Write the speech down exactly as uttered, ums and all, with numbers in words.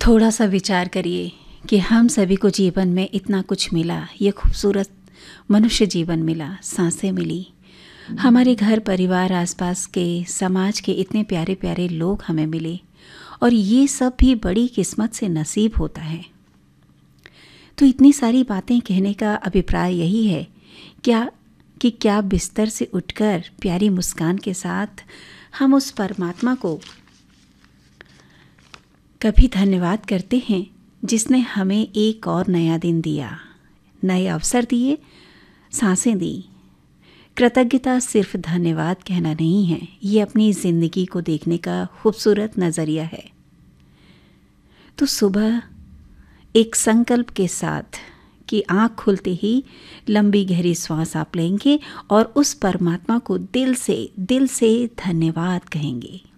थोड़ा सा विचार करिए कि हम सभी को जीवन में इतना कुछ मिला, ये खूबसूरत मनुष्य जीवन मिला, सांसें मिली, हमारे घर परिवार आसपास के समाज के इतने प्यारे प्यारे लोग हमें मिले, और ये सब भी बड़ी किस्मत से नसीब होता है। तो इतनी सारी बातें कहने का अभिप्राय यही है क्या कि क्या बिस्तर से उठकर प्यारी मुस्कान के साथ हम उस परमात्मा को कभी धन्यवाद करते हैं जिसने हमें एक और नया दिन दिया, नए अवसर दिए, सांसें दी। कृतज्ञता सिर्फ धन्यवाद कहना नहीं है, ये अपनी ज़िंदगी को देखने का खूबसूरत नज़रिया है। तो सुबह एक संकल्प के साथ कि आँख खुलते ही लंबी गहरी सांस आप लेंगे और उस परमात्मा को दिल से दिल से धन्यवाद कहेंगे।